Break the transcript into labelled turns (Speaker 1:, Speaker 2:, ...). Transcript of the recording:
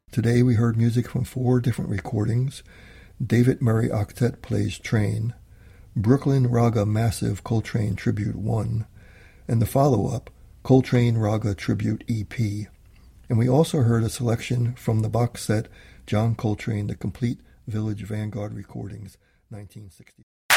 Speaker 1: Today we heard music from 4 different recordings. David Murray Octet plays Train, Brooklyn Raga Massive Coltrane Tribute 1, and the follow-up, Coltrane Raga Tribute EP. And we also heard a selection from the box set John Coltrane, The Complete Village Vanguard Recordings, 1960.